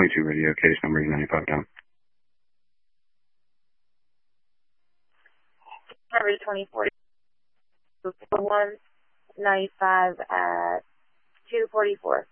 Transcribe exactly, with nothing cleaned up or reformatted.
twenty-two radio, case number is ninety-five down. Harvey twenty-four, one ninety-five at two forty-four.